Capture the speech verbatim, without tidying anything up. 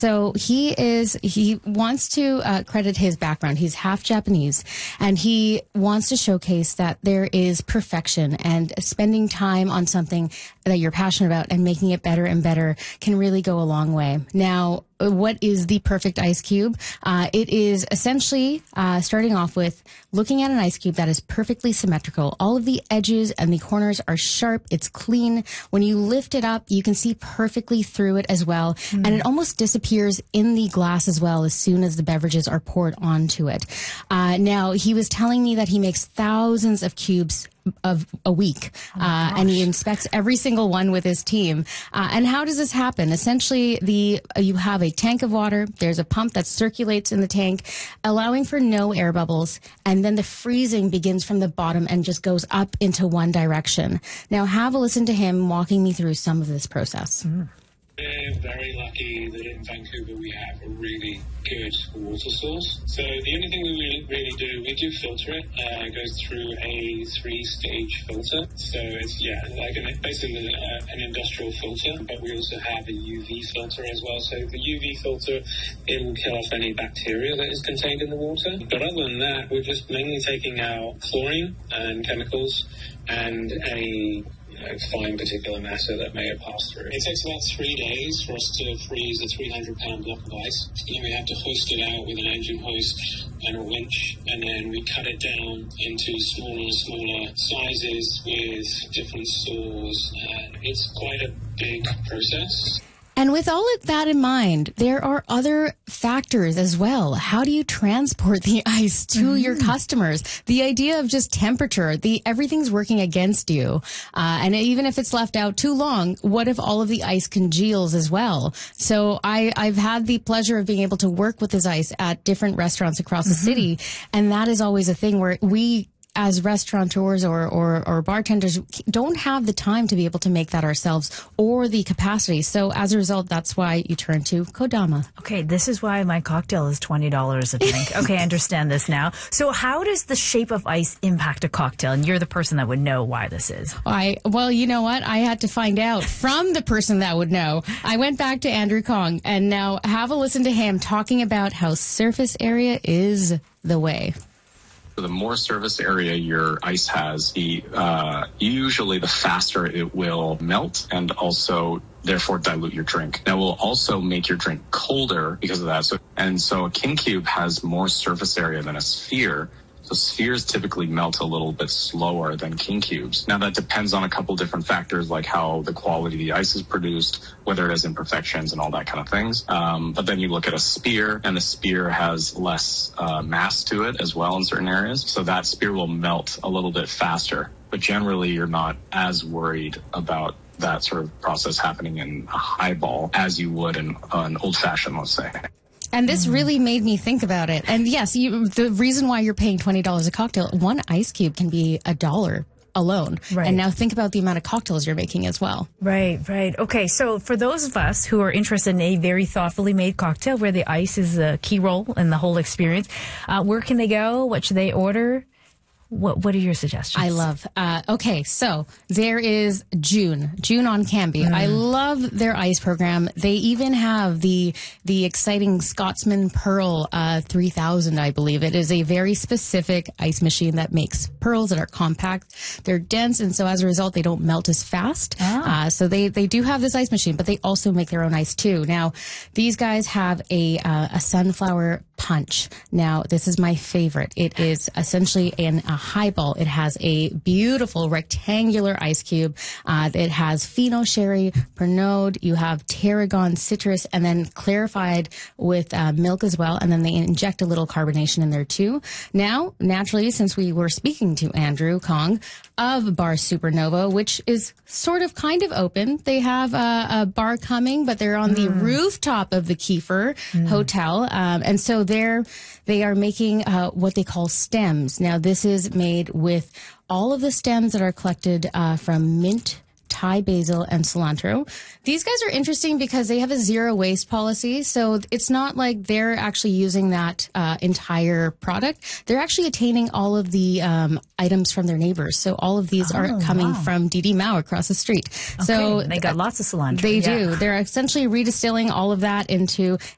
So he is, he wants to uh, credit his background. He's half Japanese, and he wants to showcase that there is perfection, and spending time on something that you're passionate about and making it better and better can really go a long way. Now, what is the perfect ice cube? Uh, it is essentially uh, starting off with looking at an ice cube that is perfectly symmetrical. All of the edges and the corners are sharp. It's clean. When you lift it up, you can see perfectly through it as well. Mm. And it almost disappears in the glass as well as soon as the beverages are poured onto it. Uh, now, he was telling me that he makes thousands of cubes of a week, oh uh, and he inspects every single one with his team. Uh, and how does this happen? Essentially, the uh, you have a tank of water. There's a pump that circulates in the tank, allowing for no air bubbles, and then the freezing begins from the bottom and just goes up into one direction. Now, have a listen to him walking me through some of this process. Mm. We're very lucky that in Vancouver we have a really good water source. So the only thing we really, really do, we do filter it. Uh, it goes through a three-stage filter. So it's, yeah, like an, basically uh, an industrial filter, but we also have a U V filter as well. So the U V filter, it will kill off any bacteria that is contained in the water. But other than that, we're just mainly taking out chlorine and chemicals and any fine particular matter that may have passed through. It takes about three days for us to freeze a three hundred pound block of ice. Then we have to hoist it out with an engine hoist and a winch, and then we cut it down into smaller and smaller sizes with different saws, and it's quite a big process. And with all of that in mind, there are other factors as well. How do you transport the ice to mm-hmm. your customers? The idea of just temperature, the everything's working against you. Uh, and even if it's left out too long, what if all of the ice congeals as well? So I, I've had the pleasure of being able to work with this ice at different restaurants across mm-hmm. the city. And that is always a thing where we, as restaurateurs or, or, or bartenders, don't have the time to be able to make that ourselves or the capacity. So as a result, that's why you turn to Kodama. Okay, this is why my cocktail is twenty dollars a drink. Okay, I understand this now. So how does the shape of ice impact a cocktail? And you're the person that would know why this is. I Well, you know what? I had to find out from the person that would know. I went back to Andrew Kong, and now have a listen to him talking about how surface area is the way. The more surface area your ice has, the uh, usually the faster it will melt and also therefore dilute your drink. That will also make your drink colder because of that. So, and so a king cube has more surface area than a sphere. So spheres typically melt a little bit slower than king cubes. Now that depends on a couple different factors, like how the quality of the ice is produced, whether it has imperfections and all that kind of things. Um, but then you look at a sphere, and the sphere has less uh, mass to it as well in certain areas. So that sphere will melt a little bit faster. But generally, you're not as worried about that sort of process happening in a highball as you would in an old-fashioned, let's say. And this really made me think about it. And yes, you, the reason why you're paying twenty dollars a cocktail, one ice cube can be a dollar alone. Right. And now think about the amount of cocktails you're making as well. Right, right. Okay, so for those of us who are interested in a very thoughtfully made cocktail where the ice is a key role in the whole experience, uh, where can they go? What should they order? What What are your suggestions? I love. Uh, okay, so there is June, June on Cambie. Mm. I love their ice program. They even have the the exciting Scotsman Pearl uh, three thousand, I believe. It is a very specific ice machine that makes pearls that are compact. They're dense, and so as a result, they don't melt as fast. Ah. Uh, so they, they do have this ice machine, but they also make their own ice too. Now, these guys have a uh, a sunflower punch. Now, this is my favorite. It is essentially an a highball. It has a beautiful rectangular ice cube. Uh, it has Fino Sherry, Pernod. You have Tarragon citrus, and then clarified with uh, milk as well. And then they inject a little carbonation in there too. Now, naturally, since we were speaking to Andrew Kong of Bar Supernova, which is sort of kind of open. They have a, a bar coming, but they're on mm. the rooftop of the Kiefer mm. Hotel. Um, and so they're, they are making uh, what they call stems. Now, this is made with all of the stems that are collected uh, from mint, Thai basil, and cilantro. These guys are interesting because they have a zero waste policy. So it's not like they're actually using that uh, entire product. They're actually attaining all of the um, items from their neighbors. So all of these oh, are coming wow. from D D Mao across the street. Okay. So they got lots of cilantro. They yeah. do. They're essentially redistilling all of that into